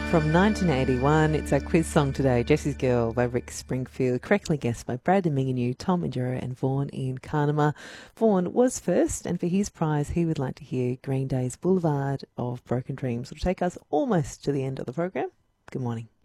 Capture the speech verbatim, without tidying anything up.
From nineteen eighty-one, it's our quiz song today, Jessie's Girl by Rick Springfield, correctly guessed by Brad and Minganiu, Tom Injura and Vaughan in Carnama. Vaughan was first, and for his prize, he would like to hear Green Day's Boulevard of Broken Dreams. It'll take us almost to the end of the program. Good morning.